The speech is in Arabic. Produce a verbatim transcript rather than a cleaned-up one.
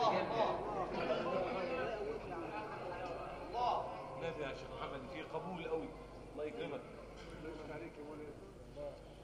نافع يا شيخ محمد، في قبول قوي. الله يكرمك.